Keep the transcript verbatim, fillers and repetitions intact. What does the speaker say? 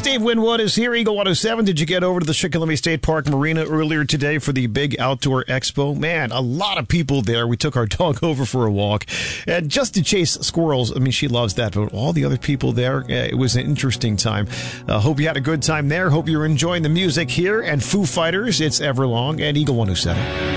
Dave Winwood is here. Eagle one oh seven. Did you get over to the Shikellamy State Park Marina earlier today for the big outdoor expo? Man, a lot of people there. We took our dog over for a walk. And just to chase squirrels, I mean, she loves that. But all the other people there, it was an interesting time. Uh, hope you had a good time there. Hope you're enjoying the music here. And Foo Fighters, it's Everlong, and Eagle one oh seven.